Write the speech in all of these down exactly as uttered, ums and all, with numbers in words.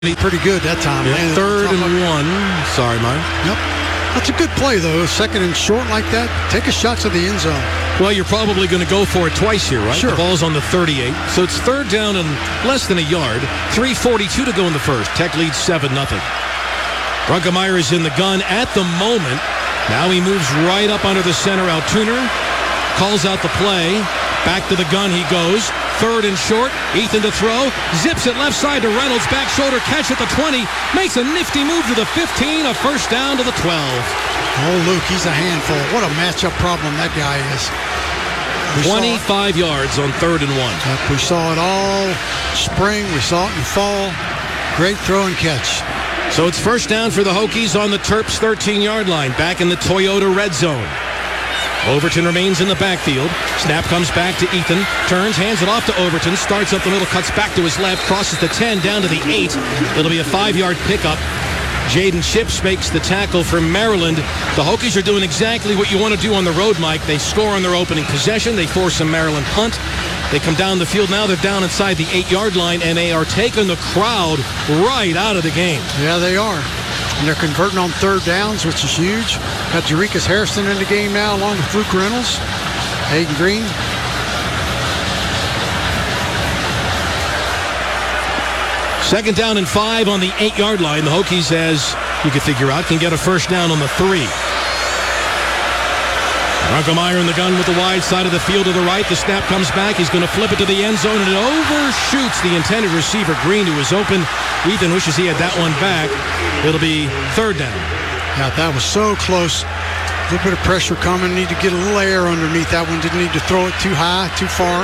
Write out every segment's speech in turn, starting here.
Pretty good that time. Yeah, man. third and one. Sorry, Mike. Yep. That's a good play, though. Second and short like that. Take a shot to the end zone. Well, you're probably going to go for it twice here, right? Sure. The ball's on the thirty-eight. So it's third down and less than a yard. three forty-two to go in the first. Tech leads seven nothing. Brunkemeyer is in the gun at the moment. Now he moves right up under the center. Altuner calls out the play. Back to the gun he goes. Third and short. Ethan to throw. Zips it left side to Reynolds. Back shoulder catch at the twenty. Makes a nifty move to the fifteen. A first down to the twelve. Oh, Luke, he's a handful. What a matchup problem that guy is. We twenty-five yards on third and one. Yep, we saw it all spring. We saw it in fall. Great throw and catch. So it's first down for the Hokies on the Terps' thirteen-yard line. Back in the Toyota red zone. Overton remains in the backfield. Snap comes back to Ethan. Turns, hands it off to Overton. Starts up the middle, cuts back to his left. Crosses the ten, down to the eight. It'll be a five-yard pickup. Jaden Chips makes the tackle for Maryland. The Hokies are doing exactly what you want to do on the road, Mike. They score on their opening possession. They force a Maryland punt. They come down the field. Now they're down inside the eight-yard line, and they are taking the crowd right out of the game. Yeah, they are. And they're converting on third downs, which is huge. Got Jarekus Harrison in the game now, along with Luke Reynolds. Hayden Green. Second down and five on the eight-yard line. The Hokies, as you can figure out, can get a first down on the three. Brunkemeyer in the gun with the wide side of the field to the right. The snap comes back. He's going to flip it to the end zone, and it overshoots the intended receiver, Green, who was open. Ethan wishes he had that one back. It'll be third down. Yeah, that was so close. A little bit of pressure coming. Need to get a little air underneath that one. Didn't need to throw it too high, too far.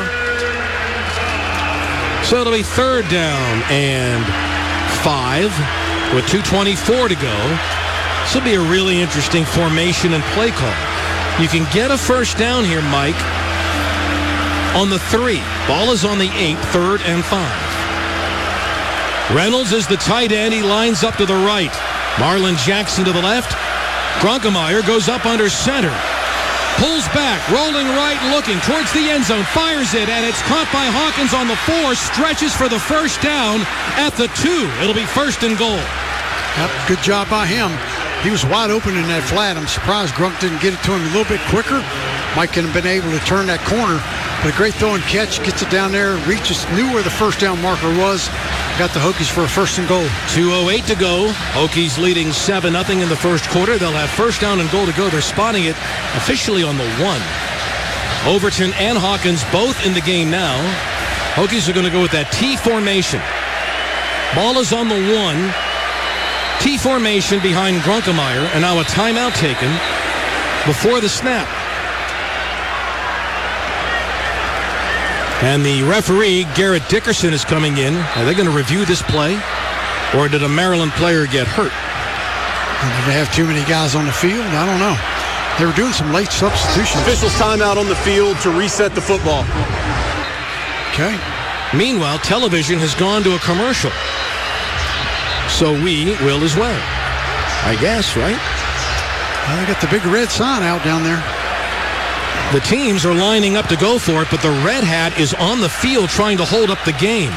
So it'll be third down and five with two twenty-four to go. This will be a really interesting formation and play call. You can get a first down here, Mike, on the three. Ball is on the eight, third and five. Reynolds is the tight end. He lines up to the right. Marlon Jackson to the left. Brunkemeyer goes up under center. Pulls back, rolling right, looking towards the end zone. Fires it, and it's caught by Hawkins on the four. Stretches for the first down at the two. It'll be first and goal. Yep, good job by him. He was wide open in that flat. I'm surprised Grunk didn't get it to him a little bit quicker. Mike could have been able to turn that corner. But a great throw and catch. Gets it down there. Reaches, knew where the first down marker was. Got the Hokies for a first and goal. two oh eight to go. Hokies leading seven nothing in the first quarter. They'll have first down and goal to go. They're spotting it officially on the one. Overton and Hawkins both in the game now. Hokies are going to go with that T formation. Ball is on the one. T formation behind Brunkemeyer, and now a timeout taken before the snap. And the referee, Garrett Dickerson, is coming in. Are they going to review this play? Or did a Maryland player get hurt? Did they have too many guys on the field? I don't know. They were doing some late substitutions. Officials timeout on the field to reset the football. Okay. Meanwhile, television has gone to a commercial. So we will as well, I guess, right? Well, they got the big red sign out down there. The teams are lining up to go for it, but the red hat is on the field trying to hold up the game.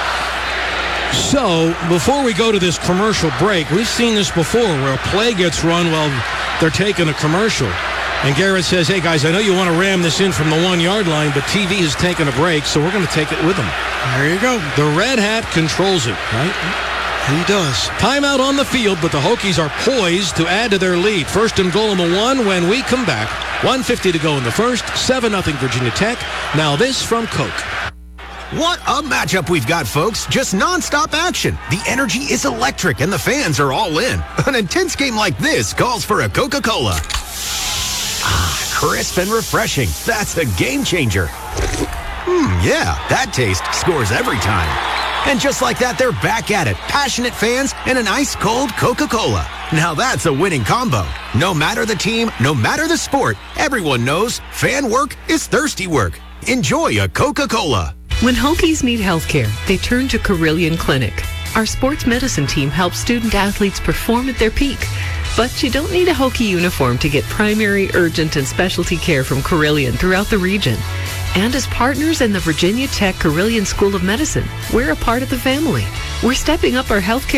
So, before we go to this commercial break, we've seen this before where a play gets run while they're taking a commercial. And Garrett says, hey, guys, I know you want to ram this in from the one-yard line, but T V has taken a break, so we're going to take it with them. There you go. The red hat controls it, right? He does. Timeout on the field, but the Hokies are poised to add to their lead. First and goal on the one when we come back. one fifty to go in the first. seven nothing Virginia Tech. Now this from Coke. What a matchup we've got, folks. Just nonstop action. The energy is electric and the fans are all in. An intense game like this calls for a Coca-Cola. Ah, crisp and refreshing. That's a game changer. Hmm, yeah, that taste scores every time. And just like that, they're back at it. Passionate fans and an ice-cold Coca-Cola. Now that's a winning combo. No matter the team, no matter the sport, everyone knows fan work is thirsty work. Enjoy a Coca-Cola. When Hokies need healthcare, they turn to Carillion Clinic. Our sports medicine team helps student athletes perform at their peak. But you don't need a Hokie uniform to get primary, urgent, and specialty care from Carillion throughout the region. And as partners in the Virginia Tech Carilion School of Medicine, we're a part of the family. We're stepping up our healthcare